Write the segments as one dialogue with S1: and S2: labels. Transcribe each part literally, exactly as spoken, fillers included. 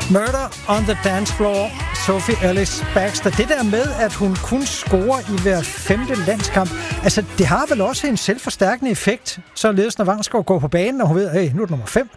S1: Murder on the Dance Floor, Sophie Ellis Bextor. Det der med, at hun kun scorer i hver femte landskamp, altså det har vel også en selvforstærkende effekt, således når Vangsgaard går på banen, og hun ved, hey, nu er det nummer fem.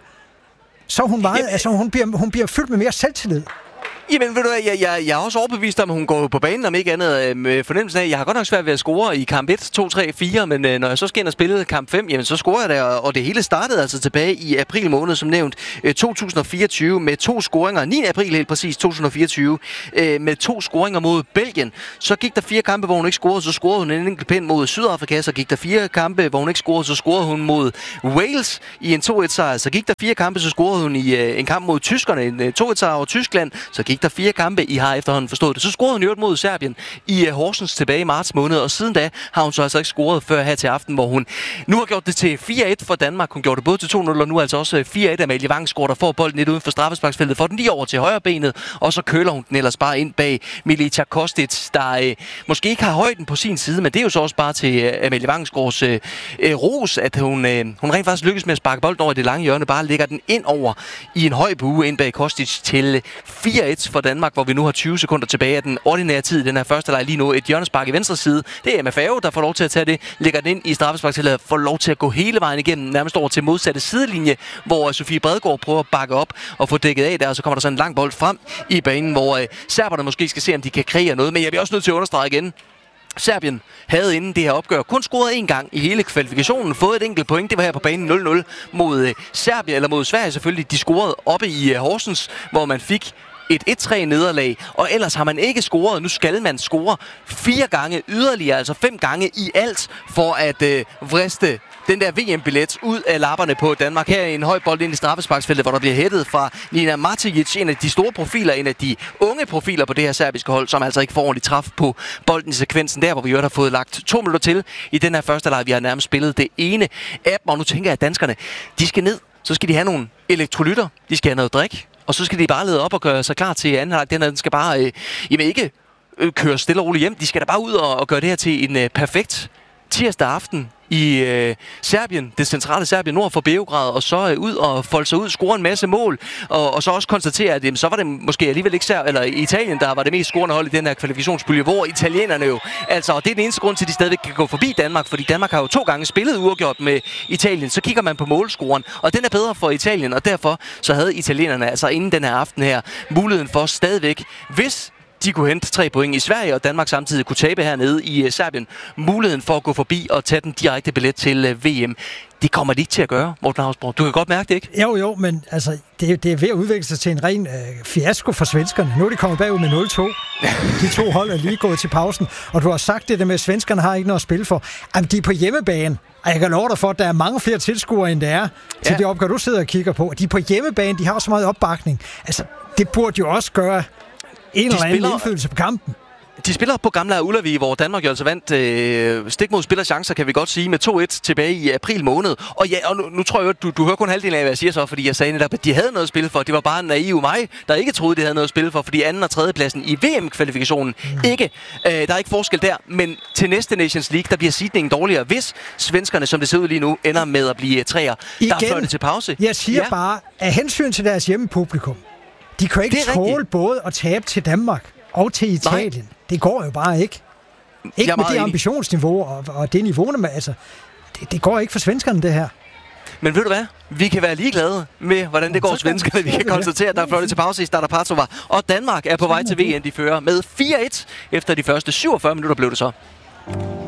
S1: Så hun, meget, altså, hun, bliver, hun bliver fyldt med mere selvtillid.
S2: Jamen, ved du hvad, jeg, jeg, jeg er også overbevist om, at hun går på banen, om ikke andet øh, med fornemmelsen af, jeg har godt nok svært ved at score i kamp et, to, tre, fire, men øh, når jeg så skal ind og spille kamp fem, jamen så scorer jeg der, og det hele startede altså tilbage i april måned, som nævnt, øh, to tusind og fireogtyve, med to scoringer, niende april helt præcis, to tusind og fireogtyve, øh, med to scoringer mod Belgien. Så gik der fire kampe, hvor hun ikke scorede, så scorede hun en enkelt pind mod Sydafrika, så gik der fire kampe, hvor hun ikke scorede, så scorede hun mod Wales i en to et sejr, så gik der fire kampe, så scorede hun i øh, en kamp mod tyskerne, en øh, to et sejr over Tyskland, så gik der fire kampe, I har efterhånden forstået det. Så scorede hun jo mod Serbien i uh, Horsens tilbage i marts måned, og siden da har hun så altså ikke scoret før her til aften, hvor hun nu har gjort det til fire et for Danmark. Hun gjorde det både til to nul, og nu altså også fire et. Amalie Vangsgaard, der får bolden lidt uden for straffesparksfeltet, får den lige over til højre benet, og så køler hun den ellers bare ind bag Milica Kostic, der uh, måske ikke har højden på sin side, men det er jo så også bare til uh, Amalie Vangsgaards uh, uh, ros, at hun, uh, hun rent faktisk lykkes med at sparke bolden over i det lange hjørne, bare lægger den ind over i en høj bue ind bag Kostic til fire et for Danmark, hvor vi nu har tyve sekunder tilbage af den ordinære tid i den her første leg lige nu. Et hjørnespark i venstre side. Det er M F A, der får lov til at tage det. Lægger den ind i straffesparksfeltet, får lov til at gå hele vejen igennem, nærmest over til modsatte sidelinje, hvor Sofie Bredgaard prøver at bakke op og få dækket af der, og så kommer der sådan en lang bold frem i banen, hvor øh, serberne måske skal se, om de kan kreere noget. Men jeg bliver også nødt til at understrege igen, Serbien havde inden det her opgør kun scoret en gang i hele kvalifikationen, fået et enkelt point. Det var her på banen nul nul mod øh, Serbien, eller mod Sverige selvfølgelig. De scorede oppe i øh, Horsens, hvor man fik et et tre nederlag, og ellers har man ikke scoret. Nu skal man score fire gange yderligere, altså fem gange i alt, for at øh, vriste den der V M-billet ud af lapperne på Danmark. Her er en høj bold ind i straffesparksfeltet, hvor der bliver hættet fra Nina Matijic, en af de store profiler, en af de unge profiler på det her serbiske hold, som altså ikke får ordentligt træf på bolden i sekvensen der, hvor vi jo har fået lagt to minutter til i den her første leg. Vi har nærmest spillet det ene af dem, og nu tænker jeg, at danskerne, de skal ned. Så skal de have nogle elektrolytter, de skal have noget drik, og så skal de bare lede op og gøre sig klar til anden halvleg. Den, den skal bare øh, jamen ikke øh, køre stille og roligt hjem. De skal da bare ud og, og gøre det her til en øh, perfekt tirsdag aften i øh, Serbien, det centrale Serbien, nord for Beograd, og så øh, ud og folde sig ud, score en masse mål, og, og så også konstatere, at jamen, så var det måske alligevel ikke Ser- eller Italien, der var det mest scorende hold i den her kvalifikationspulje, hvor italienerne jo, altså, og det er den eneste grund til, at de stadigvæk kan gå forbi Danmark, fordi Danmark har jo to gange spillet uafgjort med Italien, så kigger man på målscoren, og den er bedre for Italien, og derfor så havde italienerne altså inden den her aften her muligheden for stadigvæk, hvis de kunne hente tre point i Sverige, og Danmark samtidig kunne tabe hernede i uh, Serbien, muligheden for at gå forbi og tage den direkte billet til uh, V M. Det kommer de ikke til at gøre, Morten Hausborg. Du kan godt mærke det, ikke?
S1: Jo, jo, men altså, det, det er ved at udvikle sig til en ren øh, fiasko for svenskerne. Nu er de kommet bagud med nul to. De to hold er lige gået til pausen, og du har sagt det der med, at svenskerne har ikke noget at spille for. Jamen, de er på hjemmebane, og jeg kan love dig for, at der er mange flere tilskuere, end der er til ja. Det opgør, du sidder og kigger på. De er på hjemmebane, de har så meget opbakning. Altså, det burde jo også gøre en eller anden indflydelse på kampen.
S2: De spiller på Gamla Ullevi, hvor Danmark jo altså vandt øh, stik mod spillerchancer, kan vi godt sige, med to et tilbage i april måned. Og ja, og nu, nu tror jeg, at du, du hører kun halvdelen af, hvad jeg siger så, fordi jeg sagde netop, at de havde noget at spille for. Det var bare en naiv mig, der ikke troede, de havde noget at spille for, fordi anden og tredje pladsen i V M-kvalifikationen mm. ikke. Øh, der er ikke forskel der, men til næste Nations League, der bliver seedningen dårligere, hvis svenskerne, som det ser ud lige nu, ender med at blive træer. Der fløj det til pause.
S1: Jeg siger ja. bare, af hensyn til deres hjemmepublikum, de kan ikke tåle både at tabe til Danmark og til Italien. Nej. Det går jo bare ikke. Ikke med det ambitionsniveau og, og det niveau, med, altså, det, det går ikke for svenskerne, det her.
S2: Men ved du hvad? Vi kan være ligeglade med, hvordan det går svenskerne. Vi kan konstatere, at der er fløjtet til pause i Stara Pazova. Og Danmark er på vej til V M. De fører med fire et efter de første syvogfyrre minutter blev det så.